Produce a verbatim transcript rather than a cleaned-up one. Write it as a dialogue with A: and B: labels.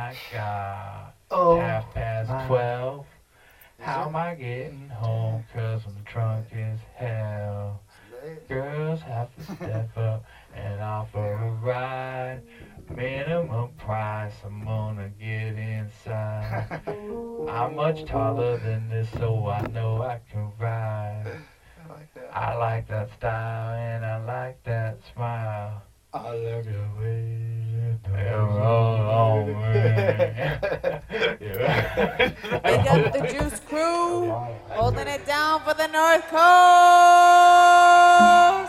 A: my God.
B: Oh,
A: Half past
B: my.
A: twelve. How am I getting home? Cause I'm drunk as hell. Girls have to step up and offer a ride. Minimum price, I'm gonna get inside. I'm much taller than this, so I know I can ride.
B: I like that.
A: I like that style and I like that smile.
B: I love
A: The way you do it all on
C: Big up the Juice Crew, holding it down for the North Coast.